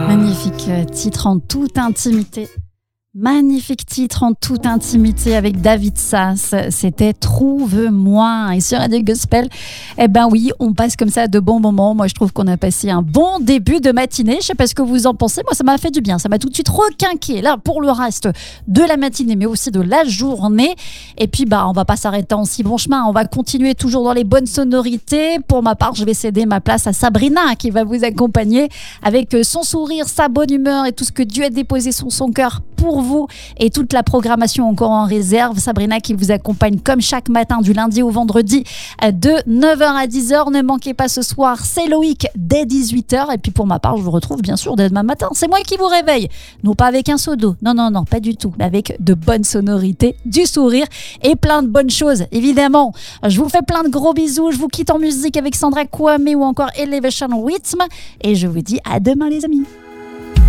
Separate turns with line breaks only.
Magnifique titre en toute intimité. Magnifique titre en toute intimité avec David Sass. C'était Trouve-moi. Et sur Radio Gospel, eh ben oui, on passe comme ça de bons moments. Moi, je trouve qu'on a passé un bon début de matinée. Je sais pas ce que vous en pensez. Moi, ça m'a fait du bien. Ça m'a tout de suite requinqué là pour le reste de la matinée, mais aussi de la journée. Et puis, on va pas s'arrêter en si bon chemin. On va continuer toujours dans les bonnes sonorités. Pour ma part, je vais céder ma place à Sabrina qui va vous accompagner avec son sourire, sa bonne humeur et tout ce que Dieu a déposé sur son cœur pour vous et toute la programmation encore en réserve. Sabrina qui vous accompagne comme chaque matin du lundi au vendredi de 9h à 10h. Ne manquez pas ce soir, c'est Loïc dès 18h. Et puis pour ma part, je vous retrouve bien sûr dès demain matin. C'est moi qui vous réveille. Non pas avec un seau d'eau, non, pas du tout. Mais avec de bonnes sonorités, du sourire et plein de bonnes choses. Évidemment, je vous fais plein de gros bisous. Je vous quitte en musique avec Sandra Kwame ou encore Elevation Rhythm. Et je vous dis à demain les amis.